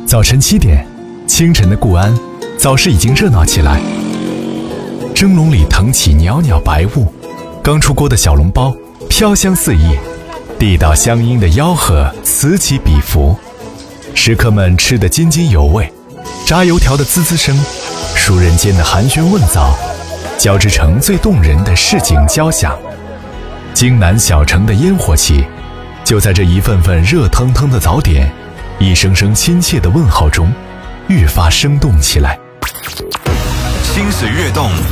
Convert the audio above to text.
早晨7点，清晨的固安早市已经热闹起来。蒸笼里腾起袅袅白雾，刚出锅的小笼包飘香四溢，地道乡音的吆喝此起彼伏。食客们吃得津津有味，炸油条的滋滋声，熟人间的寒暄问早，交织成最动人的市井交响。京南小城的烟火气，就在这一份份热腾腾的早点，一声声亲切的问候中，愈发生动起来。 心随跃动，